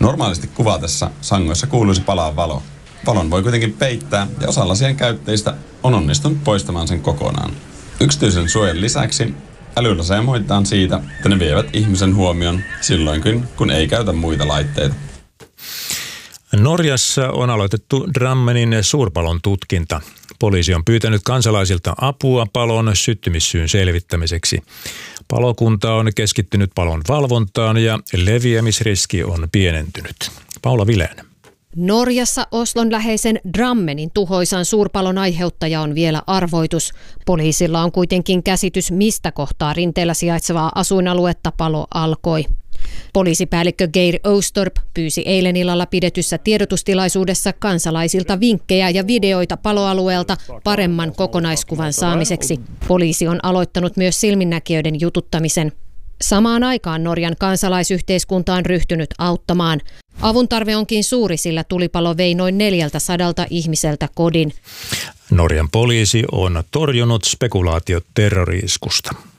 Normaalisti kuvatessa sangoissa kuuluisi palaa valo. Valon voi kuitenkin peittää ja osa lasien käyttäjistä on onnistunut poistamaan sen kokonaan. Yksityisen suojan lisäksi älylaseja moititaan siitä, että ne vievät ihmisen huomion silloinkin, kun ei käytä muita laitteita. Norjassa on aloitettu Drammenin suurpalon tutkinta. Poliisi on pyytänyt kansalaisilta apua palon syttymissyyn selvittämiseksi. Palokunta on keskittynyt palon valvontaan ja leviämisriski on pienentynyt. Paula Vilén. Norjassa Oslon läheisen Drammenin tuhoisan suurpalon aiheuttaja on vielä arvoitus. Poliisilla on kuitenkin käsitys, mistä kohtaa rinteellä sijaitsevaa asuinaluetta palo alkoi. Poliisipäällikkö Geir Oostorp pyysi eilen illalla pidetyssä tiedotustilaisuudessa kansalaisilta vinkkejä ja videoita paloalueelta paremman kokonaiskuvan saamiseksi. Poliisi on aloittanut myös silminnäkijöiden jututtamisen. Samaan aikaan Norjan kansalaisyhteiskunta on ryhtynyt auttamaan. Avun tarve onkin suuri, sillä tulipalo vei noin 400 ihmiseltä kodin. Norjan poliisi on torjunut spekulaatiot terrori-iskusta.